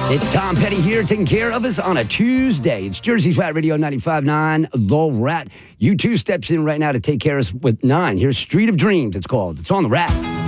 It's Tom Petty here taking care of us on a Tuesday. It's Jersey's Rat Radio 95.9, The Rat. U2 steps in right now to take care of us with 9. Here's Street of Dreams, it's called. It's on The Rat.